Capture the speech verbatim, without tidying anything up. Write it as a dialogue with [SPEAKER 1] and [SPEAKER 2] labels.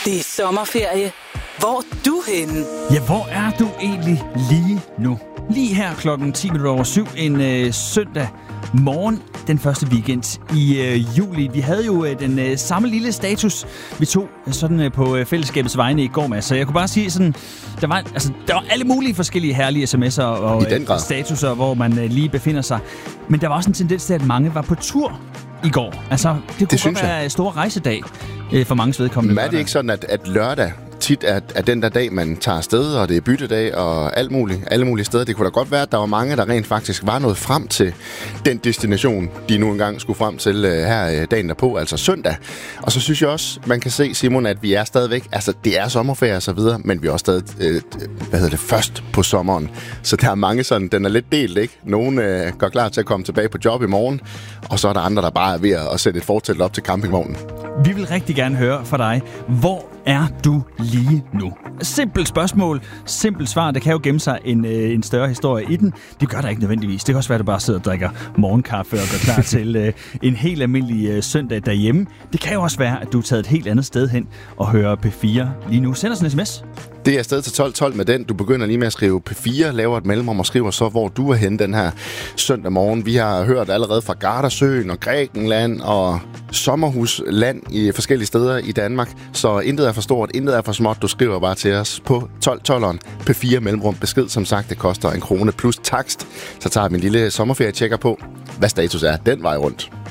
[SPEAKER 1] Det er sommerferie. Hvor er du henne?
[SPEAKER 2] Ja, hvor er du egentlig lige nu? Lige her klokken ti minutter over syv en øh, søndag morgen, den første weekend i øh, juli. Vi havde jo øh, den øh, samme lille status, vi tog øh, sådan øh, på øh, fællesskabets vegne i går, med. Så jeg kunne bare sige sådan, der var, altså, der var alle mulige forskellige herlige sms'er og øh, statuser, hvor man øh, lige befinder sig. Men der var også en tendens til, at mange var på tur i går. Altså, det kunne det godt være en stor rejsedag øh, for mange vedkommende.
[SPEAKER 3] Men er det ikke sådan, at, at lørdag tit er, er den der dag, man tager afsted, og det er byttedag og alt muligt, alle mulige steder? Det kunne da godt være, at der var mange, der rent faktisk var nået frem til den destination, de nu engang skulle frem til uh, her uh, dagen derpå, altså søndag. Og så synes jeg også, man kan se, Simon, at vi er stadigvæk, altså det er sommerferie og så videre, men vi er også stadig, uh, hvad hedder det, først på sommeren. Så der er mange sådan, den er lidt delt, ikke? Nogle uh, går klar til at komme tilbage på job i morgen, og så er der andre, der bare er ved at sætte et fortelt op til campingvognen.
[SPEAKER 2] Vi vil rigtig gerne høre fra dig, hvor er du lige nu? Simpelt spørgsmål, simpelt svar. Der kan jo gemme sig en, øh, en større historie i den. Det gør der ikke nødvendigvis. Det kan også være, at du bare sidder og drikker morgenkaffe og går klar til øh, en helt almindelig øh, søndag derhjemme. Det kan jo også være, at du er taget et helt andet sted hen og hører P fire lige nu. Send os en sms.
[SPEAKER 3] Det er afsted til tolv tolv med den. Du begynder lige med at skrive P fire, laver et mellemrum og skriver så, hvor du er henne den her søndag morgen. Vi har hørt allerede fra Gardasøen og Grækenland og sommerhusland i forskellige steder i Danmark. Så intet er for stort, intet er for småt. Du skriver bare til os på tolv tolv P fire mellemrum. Besked, som sagt, det koster en krone plus takst. Så tager vi en lille sommerferie-tjekker på, hvad status er den vej rundt.